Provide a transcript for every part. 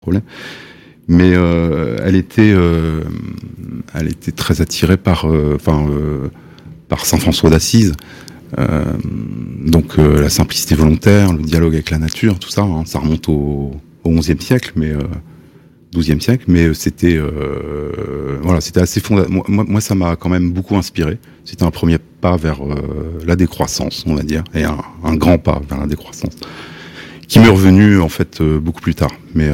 problème. Mais elle était très attirée par Saint François d'Assise. Donc la simplicité volontaire, le dialogue avec la nature, tout ça, hein, ça remonte au XIe siècle, mais XIIe siècle, mais c'était c'était assez fondateur. Moi, ça m'a quand même beaucoup inspiré. C'était un premier pas vers la décroissance, on va dire, et un grand pas vers la décroissance, qui m'est revenu en fait beaucoup plus tard. Mais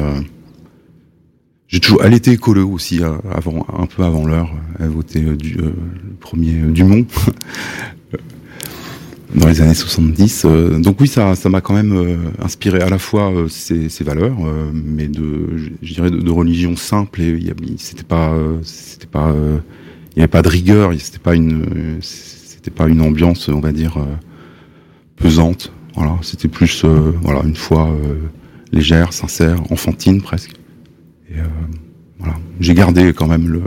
elle était écolo aussi, un peu avant l'heure. Elle votait le premier Dumont dans les années 70. Donc oui, ça m'a quand même inspiré à la fois ses valeurs, mais je dirais de religion simple. Et il y avait pas de rigueur, c'était pas une ambiance, on va dire, pesante. Voilà, c'était plus une foi légère, sincère, enfantine presque. Et j'ai gardé quand même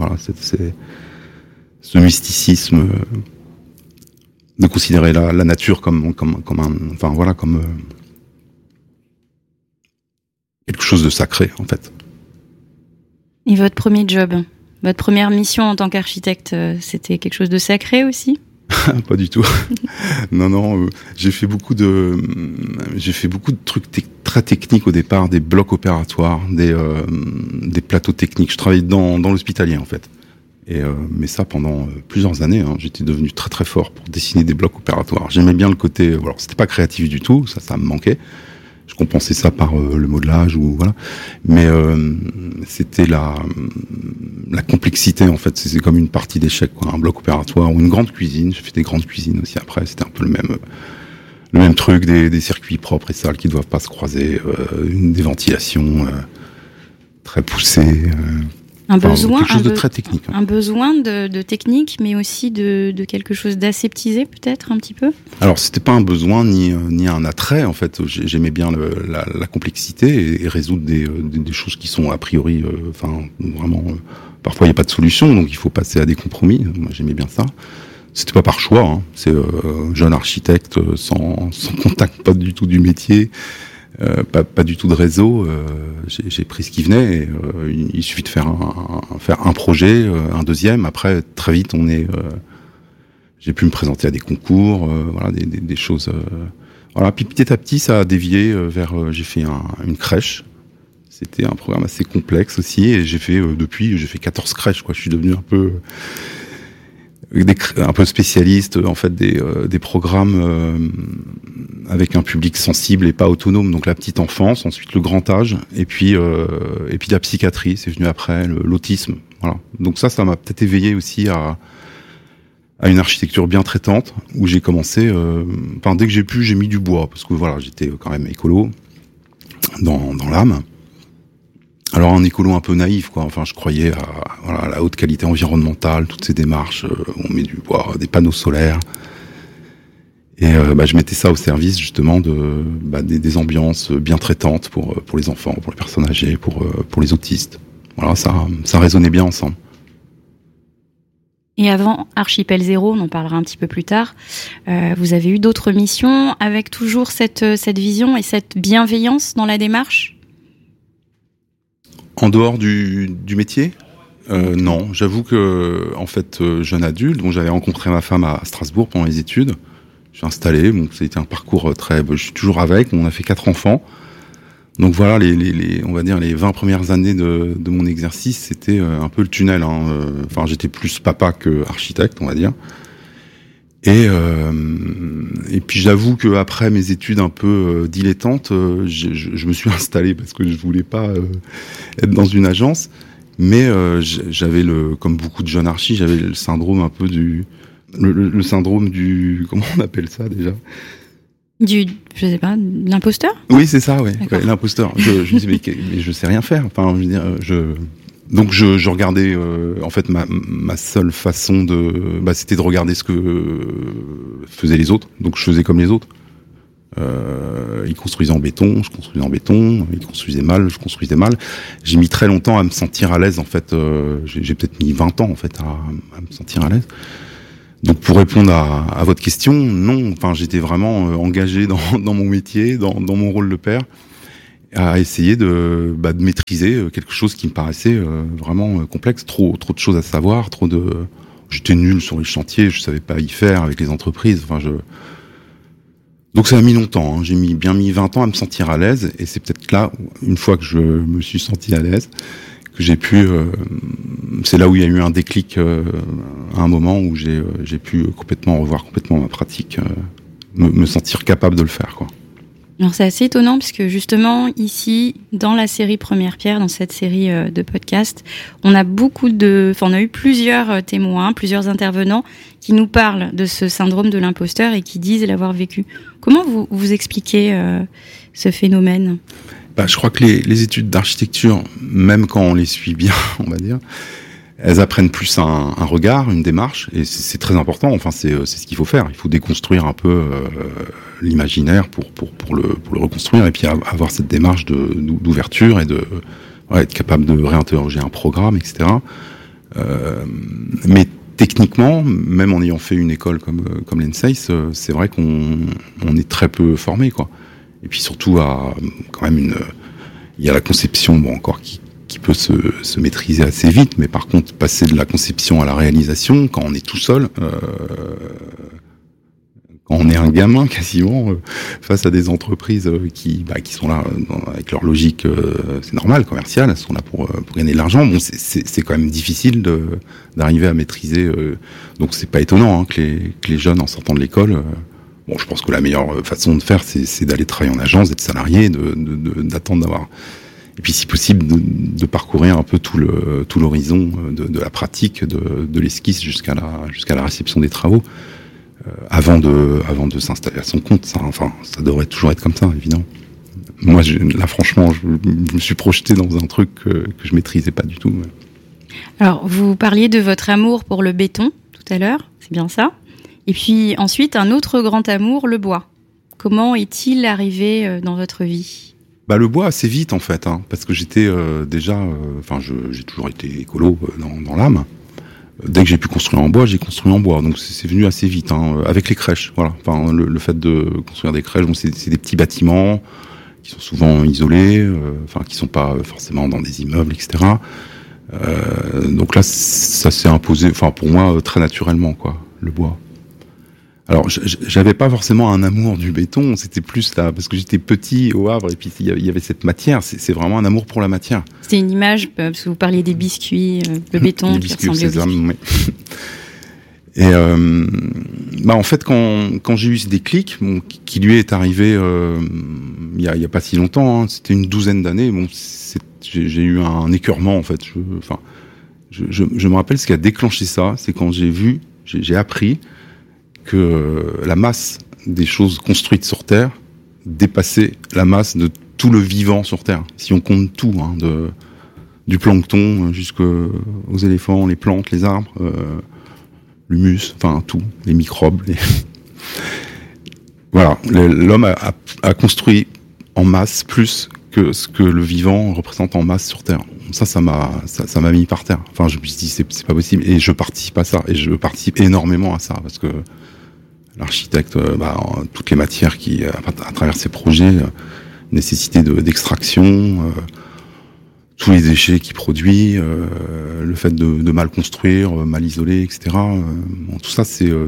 ce mysticisme de considérer la nature comme quelque chose de sacré en fait. Et votre premier job, votre première mission en tant qu'architecte, c'était quelque chose de sacré aussi ? Pas du tout. Non, j'ai fait beaucoup de trucs très techniques au départ, des blocs opératoires, des plateaux techniques. Je travaillais dans l'hospitalier en fait. Mais ça pendant plusieurs années, hein, j'étais devenu très très fort pour dessiner des blocs opératoires. J'aimais bien le côté, c'était pas créatif du tout, ça me manquait. Je compensais ça par le modelage ou voilà. Mais c'était la complexité en fait. C'est comme une partie d'échec, quoi. Un bloc opératoire ou une grande cuisine. J'ai fait des grandes cuisines aussi après. C'était un peu le même truc, des circuits propres et sales qui doivent pas se croiser, des ventilations très poussées. Quelque chose de très technique. Un besoin de technique, mais aussi de quelque chose d'aseptisé, peut-être, un petit peu ? Alors, c'était pas un besoin, ni un attrait, en fait. J'aimais bien la complexité et résoudre des choses qui sont, a priori, vraiment... parfois, il n'y a pas de solution, donc il faut passer à des compromis. Moi, j'aimais bien ça. C'était pas par choix, hein. C'est jeune architecte, sans contact, pas du tout du métier. Pas du tout de réseau. J'ai pris ce qui venait. Et, il suffit de faire un projet, un deuxième. Après, très vite, j'ai pu me présenter à des concours, des choses. Puis petit à petit, ça a dévié vers. J'ai fait une crèche. C'était un programme assez complexe aussi, et j'ai fait 14 crèches. Quoi, je suis devenu un peu spécialiste en fait des programmes avec un public sensible et pas autonome, donc la petite enfance, ensuite le grand âge, et puis la psychiatrie, c'est venu après, l'autisme, voilà. Donc ça m'a peut-être éveillé aussi à une architecture bien traitante, où j'ai commencé, dès que j'ai pu, j'ai mis du bois, parce que voilà, j'étais quand même écolo dans l'âme. Alors un écolo un peu naïf, quoi. Enfin, je croyais à la haute qualité environnementale, toutes ces démarches. On met du bois, des panneaux solaires, et je mettais ça au service justement des ambiances bien traitantes pour les enfants, pour les personnes âgées, pour les autistes. Voilà, ça résonnait bien ensemble. Et avant Archipel Zéro, on en parlera un petit peu plus tard, vous avez eu d'autres missions avec toujours cette vision et cette bienveillance dans la démarche ? En dehors du métier, non. J'avoue que, en fait, jeune adulte, j'avais rencontré ma femme à Strasbourg pendant les études. Je suis installé, donc ça a été un parcours je suis toujours avec. On a fait 4 enfants. Donc voilà, on va dire les 20 premières années de mon exercice, c'était un peu le tunnel. J'étais plus papa que architecte, on va dire. Et puis j'avoue que après mes études un peu dilettantes, je me suis installé parce que je voulais pas être dans une agence, mais j'avais comme beaucoup de jeunes archis, j'avais le syndrome un peu le syndrome du comment on appelle ça déjà ? Je sais pas, l'imposteur ? Oui, c'est ça, ouais, l'imposteur. Je me disais mais je sais rien faire. Enfin, je veux dire, donc je regardais en fait ma seule façon c'était de regarder ce que faisaient les autres. Donc je faisais comme les autres. Ils construisaient en béton, je construisais en béton. Ils construisaient mal, je construisais mal. J'ai mis très longtemps à me sentir à l'aise en fait. J'ai peut-être mis 20 ans en fait à me sentir à l'aise. Donc pour répondre à votre question, non. Enfin, j'étais vraiment engagé dans mon métier, dans mon rôle de père. à essayer de maîtriser quelque chose qui me paraissait vraiment complexe, trop de choses à savoir, j'étais nul sur les chantiers, je savais pas y faire avec les entreprises, donc ça a mis longtemps, hein. J'ai bien mis 20 ans à me sentir à l'aise, et c'est peut-être là, une fois que je me suis senti à l'aise, que j'ai pu, c'est là où il y a eu un déclic à un moment où j'ai pu revoir complètement ma pratique, me sentir capable de le faire, quoi. Alors c'est assez étonnant puisque justement ici, dans la série Première Pierre, dans cette série de podcasts, on a eu plusieurs témoins, plusieurs intervenants qui nous parlent de ce syndrome de l'imposteur et qui disent l'avoir vécu. Comment vous expliquez ce phénomène ? Je crois que les études d'architecture, même quand on les suit bien, on va dire, elles apprennent plus un regard, une démarche, et c'est très important. Enfin, c'est ce qu'il faut faire. Il faut déconstruire un peu l'imaginaire pour le reconstruire, et puis avoir cette démarche d'ouverture et être capable de réinterroger un programme, etc. Mais techniquement, même en ayant fait une école comme l'ENSAIS, c'est vrai qu'on est très peu formé, quoi. Et puis surtout, il y a la conception, encore qui peut se maîtriser assez vite, mais par contre, passer de la conception à la réalisation, quand on est tout seul, quand on est un gamin quasiment, face à des entreprises qui sont là avec leur logique, c'est normal, commerciale, elles sont là pour gagner de l'argent. Bon, c'est quand même difficile d'arriver à maîtriser. Donc c'est pas étonnant que les jeunes, en sortant de l'école, je pense que la meilleure façon de faire, c'est d'aller travailler en agence, d'être salarié, d'attendre d'avoir, et puis si possible de parcourir un peu tout l'horizon de la pratique, de l'esquisse jusqu'à la réception des travaux, avant de s'installer à son compte. Ça devrait toujours être comme ça, évidemment. Moi, là, franchement, je me suis projeté dans un truc que je maîtrisais pas du tout. Alors, vous parliez de votre amour pour le béton tout à l'heure, c'est bien ça ? Et puis ensuite, un autre grand amour, le bois. Comment est-il arrivé dans votre vie ? Le bois assez vite, en fait, parce que j'étais j'ai toujours été écolo dans l'âme. Dès que j'ai pu construire en bois, j'ai construit en bois. Donc c'est venu assez vite, avec les crèches. Voilà. Enfin, le fait de construire des crèches, c'est des petits bâtiments qui sont souvent isolés, qui sont pas forcément dans des immeubles, etc. Donc là, ça s'est imposé, pour moi, très naturellement, quoi, le bois. Alors, j'avais pas forcément un amour du béton, c'était plus là, parce que j'étais petit au Havre, et puis il y avait cette matière, c'est vraiment un amour pour la matière. C'était une image, parce que vous parliez des biscuits, le béton les qui biscuits ressemblait au sésame, aux biscuits. Oui. Et en fait, quand j'ai eu ce déclic, qui lui est arrivé il y a pas si longtemps, c'était une 12aine d'années, j'ai eu un écœurement, en fait. Je me rappelle ce qui a déclenché ça, c'est quand j'ai appris que la masse des choses construites sur Terre dépassait la masse de tout le vivant sur Terre. Si on compte tout, du plancton jusqu'aux éléphants, les plantes, les arbres, l'humus, tout, les microbes. Voilà, l'homme a construit en masse plus que ce que le vivant représente en masse sur Terre. Ça m'a mis par terre. Enfin, je me suis dit, c'est pas possible. Et je participe à ça. Et je participe énormément à ça. Parce que l'architecte, toutes les matières qui, à travers ses projets, nécessité d'extraction, tous les déchets qu'il produit, le fait de mal construire, mal isoler, etc. Tout ça,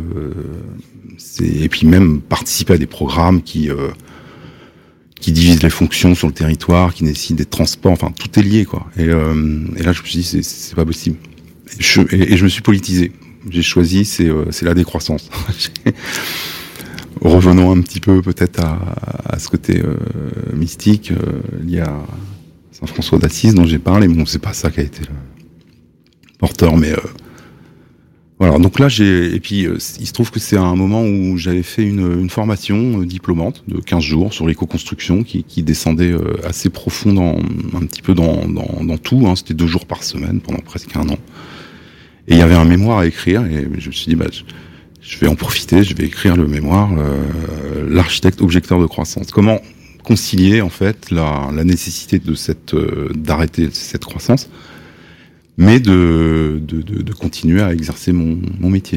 et puis même participer à des programmes qui divisent les fonctions sur le territoire, qui nécessitent des transports, tout est lié, quoi. Et là, je me suis dit, c'est pas possible. Et je me suis politisé. J'ai choisi, c'est la décroissance. Revenons un petit peu peut-être à ce côté mystique lié à Saint François d'Assise dont j'ai parlé. Bon, c'est pas ça qui a été le porteur, mais voilà. Donc là, il se trouve que c'est un moment où j'avais fait une formation diplômante de 15 jours sur l'éco-construction qui descendait assez profond un petit peu dans tout. C'était 2 jours par semaine pendant presque 1 an. Et il y avait un mémoire à écrire, et je me suis dit, je vais en profiter, je vais écrire le mémoire, l'architecte objecteur de croissance. Comment concilier, en fait, la nécessité d'arrêter cette croissance, mais de continuer à exercer mon métier.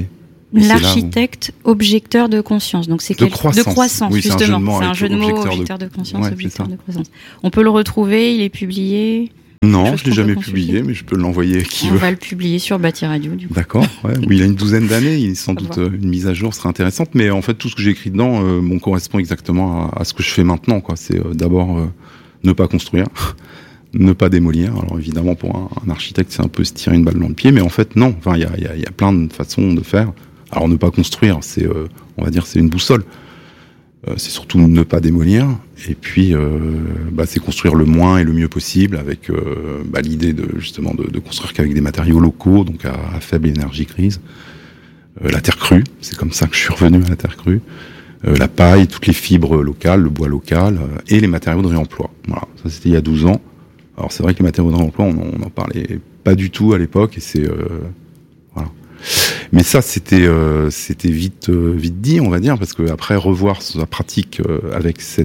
L'architecte objecteur de conscience. Donc c'est de croissance. Oui, justement. C'est un jeu de mots, objecteur de conscience, objecteur de croissance. On peut le retrouver, il est publié. Non, je l'ai jamais publié, mais je peux l'envoyer à qui veut. On va le publier sur Bâti Radio, du coup. D'accord. Ouais. Oui, il a une douzaine d'années. Sans doute une mise à jour serait intéressante. Mais en fait, tout ce que j'ai écrit dedans correspond exactement à ce que je fais maintenant, quoi. C'est d'abord ne pas construire, ne pas démolir. Alors évidemment, pour un architecte, c'est un peu se tirer une balle dans le pied, mais en fait, non. Enfin, il y a plein de façons de faire. Alors ne pas construire, c'est, on va dire, c'est une boussole. C'est surtout ne pas démolir. Et puis, c'est construire le moins et le mieux possible, avec l'idée de justement de construire qu'avec des matériaux locaux, donc à faible énergie grise. La terre crue, c'est comme ça que je suis revenu à la terre crue. La paille, toutes les fibres locales, le bois local, et les matériaux de réemploi. Voilà, ça c'était il y a 12 ans. Alors c'est vrai que les matériaux de réemploi, on en parlait pas du tout à l'époque, et c'est voilà. Mais ça, c'était vite dit, on va dire, parce que après revoir sa pratique avec ces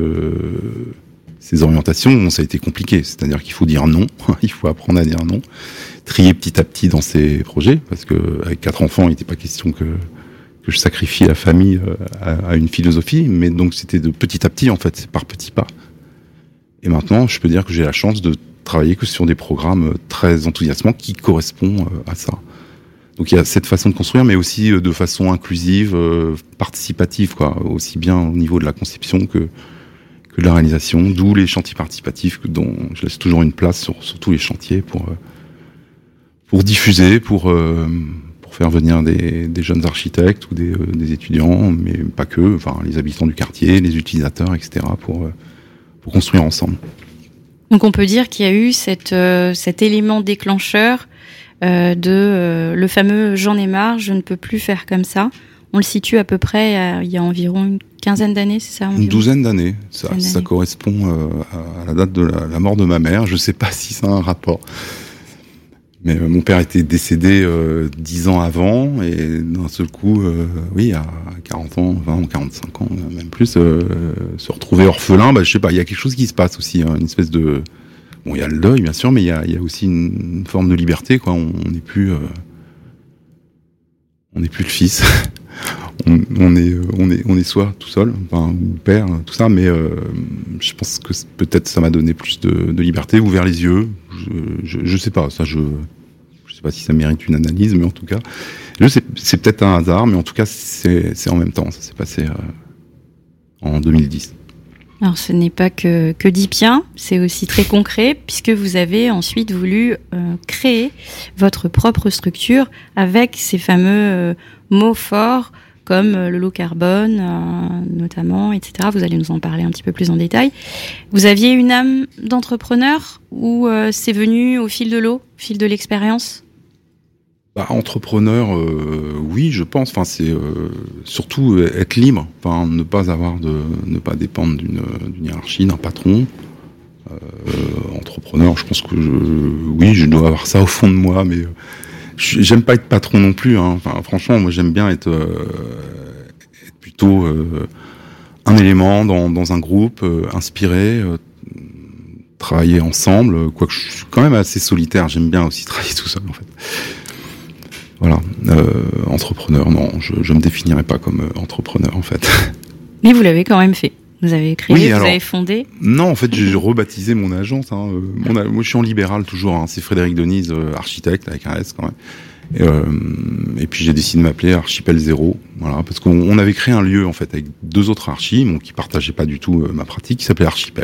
orientations, ça a été compliqué. C'est-à-dire qu'il faut dire non, il faut apprendre à dire non, trier petit à petit dans ses projets, parce que avec 4 enfants, il n'était pas question que je sacrifie la famille à une philosophie, mais donc c'était de petit à petit, en fait, c'est par petits pas. Et maintenant, je peux dire que j'ai la chance de travailler que sur des programmes très enthousiasmants qui correspondent à ça. Donc il y a cette façon de construire, mais aussi de façon inclusive, participative, quoi, aussi bien au niveau de la conception que de la réalisation, d'où les chantiers participatifs, dont je laisse toujours une place sur tous les chantiers pour diffuser, pour faire venir des jeunes architectes ou des étudiants, mais pas que, enfin les habitants du quartier, les utilisateurs, etc., pour construire ensemble. Donc on peut dire qu'il y a eu cet élément déclencheur le fameux « j'en ai marre, je ne peux plus faire comme ça ». On le situe à peu près il y a environ une quinzaine d'années, c'est ça environ ? Une douzaine d'années. Ça correspond à la date de la mort de ma mère. Je ne sais pas si ça a un rapport. Mais mon père était décédé 10 ans avant, et d'un seul coup, à 40 ans, 20 ans, 45 ans, même plus, se retrouver orphelin, je sais pas, il y a quelque chose qui se passe aussi, hein, une espèce de... Bon, il y a le deuil, bien sûr, mais il y a aussi une forme de liberté, quoi. On n'est plus le fils. on est soi, tout seul, enfin, ou père, tout ça, mais je pense que peut-être ça m'a donné plus de liberté, ouvert les yeux. Je sais pas, ça, je sais pas si ça mérite une analyse, mais en tout cas, c'est peut-être un hasard, mais en tout cas, c'est en même temps. Ça s'est passé en 2010. Alors, ce n'est pas que dit bien, c'est aussi très concret, puisque vous avez ensuite voulu créer votre propre structure avec ces fameux mots forts comme le low carbone, notamment, etc. Vous allez nous en parler un petit peu plus en détail. Vous aviez une âme d'entrepreneur ou c'est venu au fil de l'eau, au fil de l'expérience ? Entrepreneur, oui, je pense. Enfin, c'est surtout être libre. Enfin, ne pas dépendre d'une hiérarchie, d'un patron. Entrepreneur, je pense que je dois avoir ça au fond de moi, mais j'aime pas être patron non plus. Hein. Enfin, franchement, moi, j'aime bien être plutôt un élément dans un groupe, inspiré, travailler ensemble. Quoique je suis quand même assez solitaire. J'aime bien aussi travailler tout seul, en fait. Voilà, entrepreneur, non, je me définirais pas comme entrepreneur, en fait. Mais vous l'avez quand même fait. Vous avez créé, vous avez fondé. Non, en fait, j'ai rebaptisé mon agence. Hein. Moi, je suis en libéral toujours. Hein. C'est Frédéric Denise, architecte avec un S quand même. Et puis j'ai décidé de m'appeler Archipel Zéro. Voilà, parce qu'on avait créé un lieu en fait avec 2 autres archis, qui partageaient pas du tout ma pratique, qui s'appelait Archipel.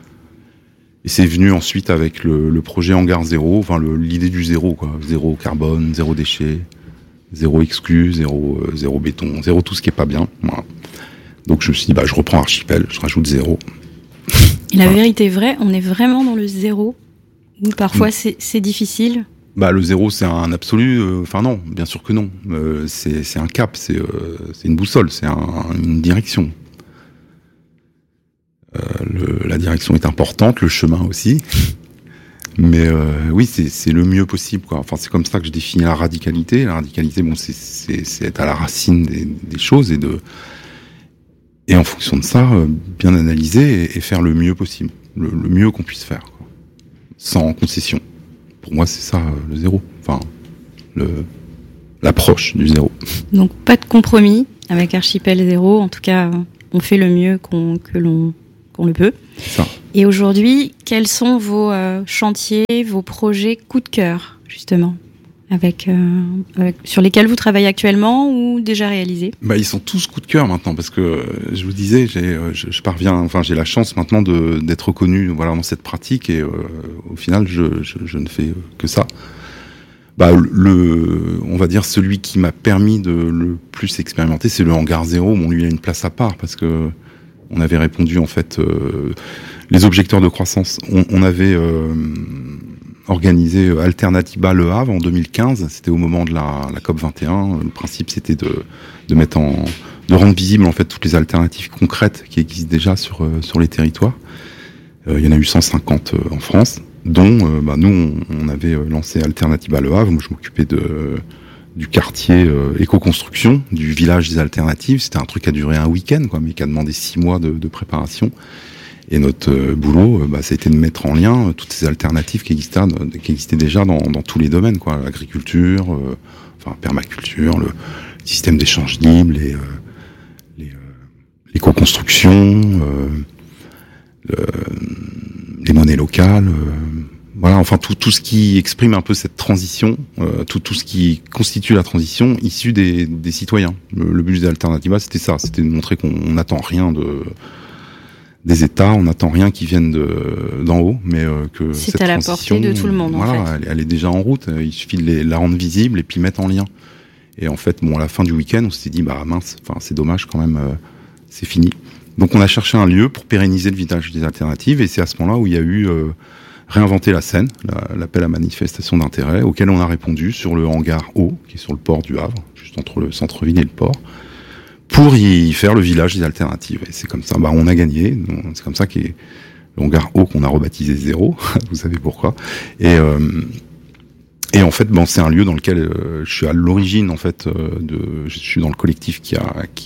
Et c'est venu ensuite avec le projet Hangar Zéro, enfin l'idée du zéro, quoi. Zéro carbone, zéro déchet, zéro exclu, zéro béton, zéro tout ce qui est pas bien. Voilà. Donc je me suis dit, je reprends Archipel, je rajoute zéro. Et la vérité vraie, on est vraiment dans le zéro, ou parfois c'est difficile. Le zéro, c'est un absolu. Enfin non, bien sûr que non. C'est un cap, c'est une boussole, c'est une direction. La direction est importante, le chemin aussi. Mais oui, c'est le mieux possible, quoi. Enfin, c'est comme ça que je définis la radicalité. La radicalité, c'est être à la racine des choses et en fonction de ça, bien analyser et faire le mieux possible, le mieux qu'on puisse faire, quoi. Sans concession. Pour moi, c'est ça le zéro. Enfin, l'approche du zéro. Donc pas de compromis avec Archipel Zéro. En tout cas, on fait le mieux qu'on le peut. Ça. Et aujourd'hui, quels sont vos chantiers, vos projets coup de cœur, justement, sur lesquels vous travaillez actuellement ou déjà réalisés? Ils sont tous coup de cœur maintenant, parce que je vous disais, j'ai la chance maintenant d'être reconnu, dans cette pratique, et au final, je ne fais que ça. On va dire celui qui m'a permis de le plus expérimenter, c'est le Hangar Zéro. Bon, lui, il a une place à part, parce que on avait répondu, en fait, les objecteurs de croissance. On avait organisé Alternatiba Le Havre en 2015. C'était au moment de la COP 21. Le principe, c'était de rendre visible, en fait, toutes les alternatives concrètes qui existent déjà sur les territoires. Il y en a eu 150 en France, dont nous, on avait lancé Alternatiba Le Havre. Moi, je m'occupais du quartier éco-construction, du village des alternatives. C'était un truc qui a duré un week-end, mais qui a demandé 6 mois de préparation. Et notre boulot, ça a été de mettre en lien toutes ces alternatives qui existaient déjà dans tous les domaines, l'agriculture, permaculture, le système d'échange libre, l'éco-construction, les monnaies locales, tout ce qui exprime un peu cette transition, tout ce qui constitue la transition issue des citoyens. Le but des Alternatives, c'était ça, c'était de montrer qu'on n'attend rien des États, on n'attend rien qui vienne d'en haut, mais que cette transition, c'est à la portée de tout le monde. Elle est déjà en route. Il suffit de la rendre visible et puis mettre en lien. Et en fait, à la fin du week-end, on s'est dit mince, c'est dommage quand même, c'est fini. Donc on a cherché un lieu pour pérenniser le village des alternatives, et c'est à ce moment-là où il y a eu réinventer la scène, l'appel à manifestation d'intérêt, auquel on a répondu sur le hangar haut, qui est sur le port du Havre, juste entre le centre-ville et le port, pour y faire le village des alternatives. Et c'est comme ça, on a gagné. C'est comme ça qu'est le hangar haut qu'on a rebaptisé Zéro. Vous savez pourquoi. Et en fait, c'est un lieu dans lequel je suis à l'origine, en fait, je suis dans le collectif qui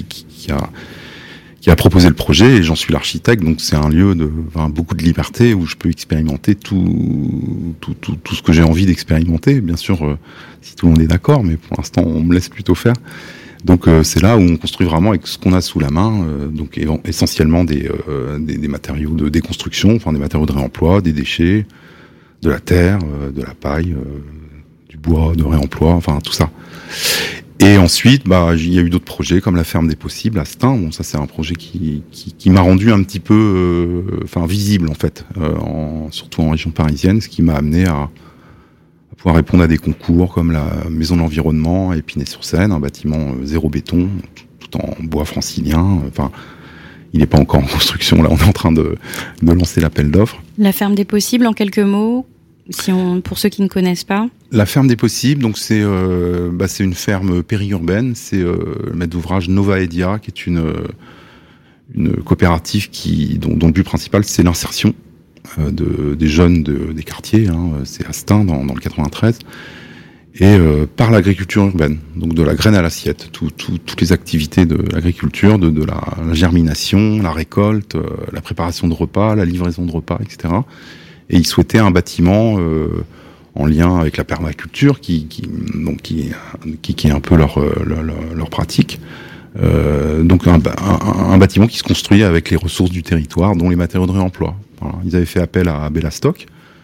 a proposé le projet, et j'en suis l'architecte. Donc c'est un lieu de beaucoup de liberté où je peux expérimenter tout ce que j'ai envie d'expérimenter. Bien sûr, si tout le monde est d'accord, mais pour l'instant, on me laisse plutôt faire. Donc c'est là où on construit vraiment avec ce qu'on a sous la main, donc essentiellement des matériaux de déconstruction, des matériaux de réemploi, des déchets, de la terre, de la paille, du bois de réemploi, tout ça. Et ensuite, il y a eu d'autres projets comme la ferme des possibles à Stein. Bon, ça c'est un projet qui m'a rendu un petit peu, visible en fait, surtout en région parisienne, ce qui m'a amené à pouvoir répondre à des concours comme la Maison de l'Environnement à Épinay-sur-Seine, un bâtiment zéro béton, tout en bois francilien. Il n'est pas encore en construction, là on est en train de lancer l'appel d'offres. La ferme des possibles, en quelques mots, pour ceux qui ne connaissent pas. La ferme des possibles, donc c'est une ferme périurbaine, c'est le maître d'ouvrage Nova Edia, qui est une coopérative dont le but principal c'est l'insertion des jeunes des quartiers, c'est à Stein dans le 93, et par l'agriculture urbaine, donc de la graine à l'assiette, toutes les activités de l'agriculture, de la germination, la récolte, la préparation de repas, la livraison de repas, etc. Et ils souhaitaient un bâtiment en lien avec la permaculture, qui est un peu leur pratique. Donc un bâtiment qui se construit avec les ressources du territoire, dont les matériaux de réemploi. Voilà. Ils avaient fait appel à Bellastock,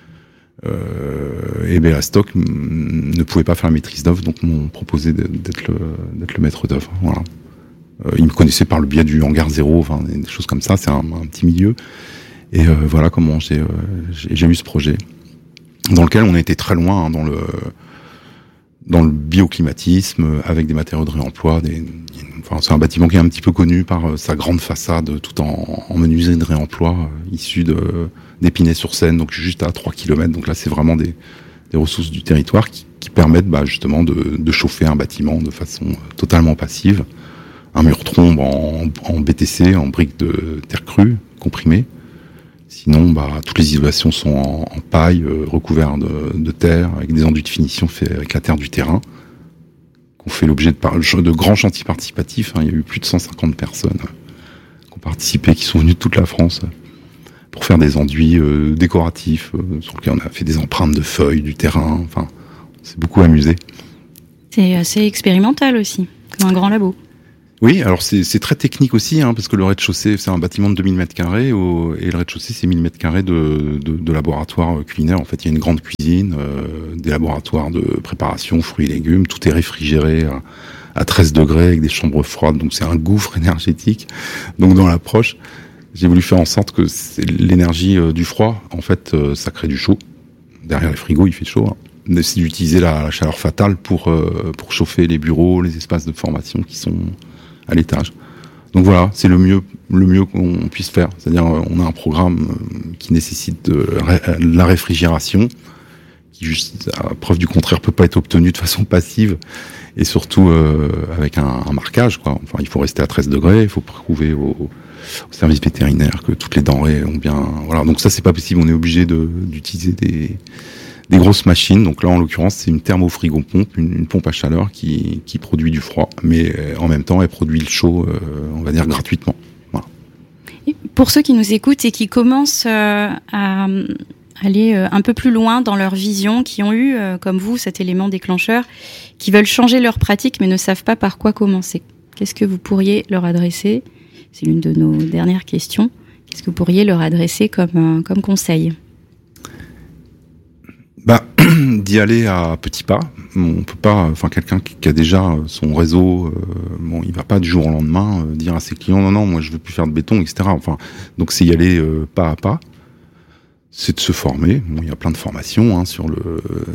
et Bellastock ne pouvait pas faire la maîtrise d'œuvre, donc m'ont proposé d'être le maître d'œuvre. Voilà. Ils me connaissaient par le biais du hangar Zéro, des choses comme ça. C'est un petit milieu. Et voilà comment j'ai eu ce projet, dans lequel on a été très loin dans le bioclimatisme, avec des matériaux de réemploi. C'est un bâtiment qui est un petit peu connu par sa grande façade, tout en menuiserie de réemploi, issue d'Épinay-sur-Seine, donc juste à 3 km. Donc là, c'est vraiment des ressources du territoire qui permettent justement de chauffer un bâtiment de façon totalement passive. Un mur trombe en BTC, en briques de terre crue, comprimées. Sinon, toutes les isolations sont en paille, recouvertes de terre, avec des enduits de finition faits avec la terre du terrain, qu'on fait l'objet de grands chantiers participatifs. Il y a eu plus de 150 personnes qui ont participé, qui sont venues de toute la France pour faire des enduits décoratifs, sur lesquels on a fait des empreintes de feuilles, du terrain. On s'est beaucoup amusé. C'est assez expérimental aussi. comme un grand labo. Oui, alors c'est très technique aussi, parce que le rez-de-chaussée, c'est un bâtiment de 2000 m² et le rez-de-chaussée, c'est 1000 m² de laboratoire culinaire. En fait, il y a une grande cuisine, des laboratoires de préparation, fruits et légumes, tout est réfrigéré à 13 degrés avec des chambres froides, donc c'est un gouffre énergétique. Donc dans l'approche, j'ai voulu faire en sorte que l'énergie du froid, en fait, ça crée du chaud. Derrière les frigos, il fait chaud. C'est d'utiliser la chaleur fatale pour chauffer les bureaux, les espaces de formation qui sont à l'étage. Donc voilà, c'est le mieux qu'on puisse faire. C'est-à-dire, on a un programme qui nécessite de la réfrigération, qui juste, à preuve du contraire, peut pas être obtenu de façon passive, et surtout avec un marquage, quoi. Enfin, il faut rester à 13 degrés, il faut prouver au service vétérinaire que toutes les denrées ont bien... Voilà, donc ça, c'est pas possible. On est obligé d'utiliser des grosses machines. Donc là, en l'occurrence, c'est une thermofrigo-pompe, une pompe à chaleur qui produit du froid, mais en même temps, elle produit le chaud, on va dire, gratuitement. Voilà. Et pour ceux qui nous écoutent et qui commencent à aller un peu plus loin dans leur vision, qui ont eu, comme vous, cet élément déclencheur, qui veulent changer leur pratique, mais ne savent pas par quoi commencer, qu'est-ce que vous pourriez leur adresser ? C'est l'une de nos dernières questions. Qu'est-ce que vous pourriez leur adresser comme conseil ? D'y aller à petits pas. On peut pas, quelqu'un qui a déjà son réseau, il va pas du jour au lendemain dire à ses clients non, moi je veux plus faire de béton, etc. Donc c'est y aller pas à pas. C'est de se former. Bon, il y a plein de formations sur le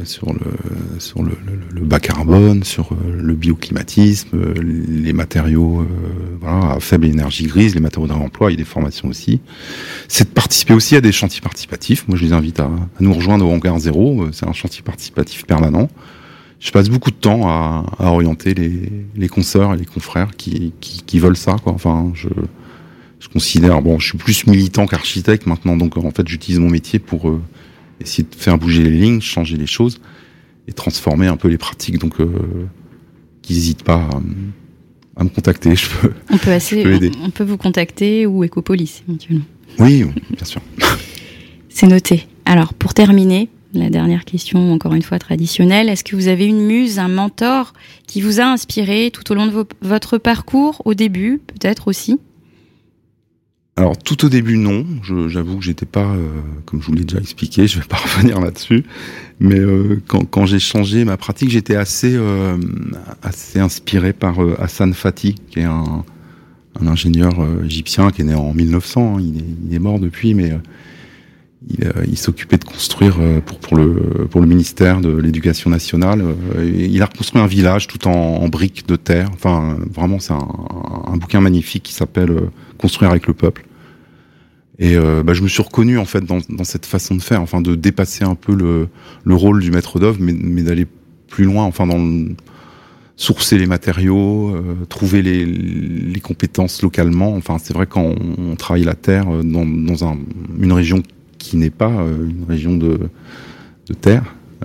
bas carbone, sur le bioclimatisme, les matériaux à faible énergie grise, les matériaux de réemploi. Il y a des formations aussi. C'est de participer aussi à des chantiers participatifs. Moi, je les invite à nous rejoindre au Hangar Zéro. C'est un chantier participatif permanent. Je passe beaucoup de temps à orienter les consoeurs et les confrères qui veulent ça, quoi. Je considère, je suis plus militant qu'architecte maintenant, donc en fait j'utilise mon métier pour essayer de faire bouger les lignes, changer les choses et transformer un peu les pratiques. Donc qu'ils n'hésitent pas à me contacter, on peut aider. On peut vous contacter ou Ecopolis éventuellement. Oui, bien sûr. C'est noté. Alors pour terminer, la dernière question, encore une fois traditionnelle, est-ce que vous avez une muse, un mentor qui vous a inspiré tout au long de votre parcours, au début peut-être aussi ? Alors tout au début non, j'avoue que j'étais pas, comme je vous l'ai déjà expliqué, je vais pas revenir là-dessus, mais quand j'ai changé ma pratique, j'étais assez inspiré par Hassan Fathy, qui est un ingénieur égyptien qui est né en 1900, il est mort depuis, mais il s'occupait de construire pour le ministère de l'Éducation nationale. Il a reconstruit un village tout en briques de terre. Enfin, vraiment, c'est un bouquin magnifique qui s'appelle Construire avec le peuple. Et je me suis reconnu en fait dans cette façon de faire, de dépasser un peu le rôle du maître d'œuvre, mais d'aller plus loin, sourcer les matériaux, trouver les compétences localement. C'est vrai quand on travaille la terre dans une région qui n'est pas une région de terre,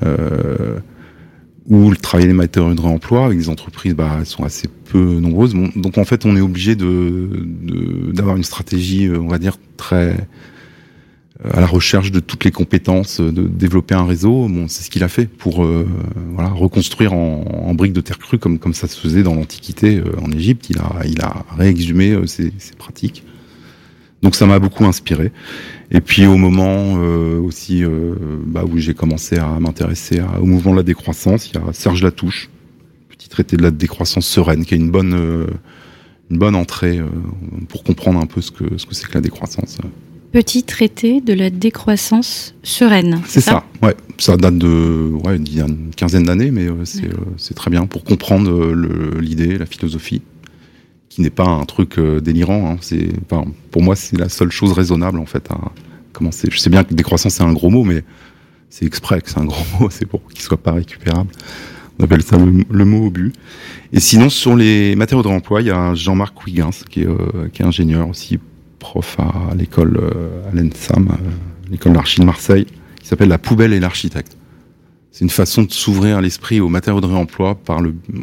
où le travail des matériaux de réemploi avec des entreprises, elles sont assez peu nombreuses. Bon, donc en fait, on est obligé d'avoir une stratégie, on va dire, très à la recherche de toutes les compétences, de développer un réseau. Bon, c'est ce qu'il a fait pour reconstruire en briques de terre crue comme ça se faisait dans l'Antiquité en Égypte. Il a réexhumé ces pratiques. Donc ça m'a beaucoup inspiré. Et puis au moment aussi où j'ai commencé à m'intéresser au mouvement de la décroissance, il y a Serge Latouche, petit traité de la décroissance sereine, qui est une bonne entrée pour comprendre un peu ce que c'est que la décroissance. Petit traité de la décroissance sereine. C'est ça, ouais. Ça date d'il y a une quinzaine d'années, mais c'est très bien pour comprendre l'idée, la philosophie, qui n'est pas un truc délirant. Pour moi, c'est la seule chose raisonnable en fait à commencer. Je sais bien que décroissance c'est un gros mot, mais c'est exprès que c'est un gros mot, c'est pour qu'il soit pas récupérable. On appelle ça le mot au but. Et sinon, sur les matériaux de réemploi, il y a Jean-Marc Huygens qui est ingénieur aussi, prof à l'école à l'ENSAM, l'école d'archi de Marseille, qui s'appelle La poubelle et l'architecte. C'est une façon de s'ouvrir l'esprit aux matériaux de réemploi par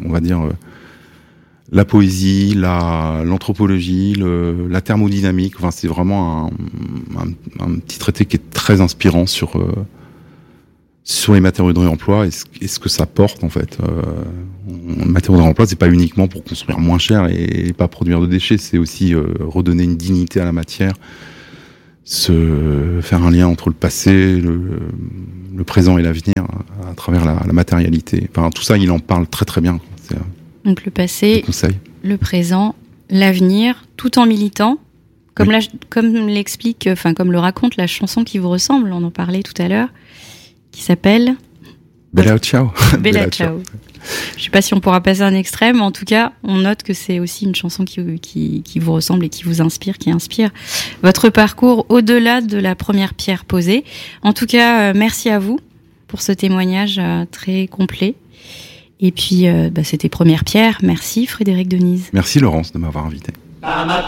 la poésie, l'anthropologie, la thermodynamique. C'est vraiment un petit traité qui est très inspirant sur sur les matériaux de réemploi et ce que ça porte en fait. Les matériaux de réemploi, c'est pas uniquement pour construire moins cher et pas produire de déchets, c'est aussi redonner une dignité à la matière, faire un lien entre le passé, le présent et l'avenir à travers la matérialité. Enfin, tout ça, il en parle très très bien. Donc le passé, le présent, l'avenir, tout en militant. Comme l'explique, comme le raconte la chanson qui vous ressemble, on en parlait tout à l'heure, qui s'appelle Bella Ciao. Bella Ciao. Je sais pas si on pourra passer un extrait, mais en tout cas, on note que c'est aussi une chanson qui vous ressemble et qui vous inspire, qui inspire votre parcours au-delà de la première pierre posée. En tout cas, merci à vous pour ce témoignage très complet. Et puis, c'était Première Pierre. Merci Frédéric Denise. Merci Laurence de m'avoir invité.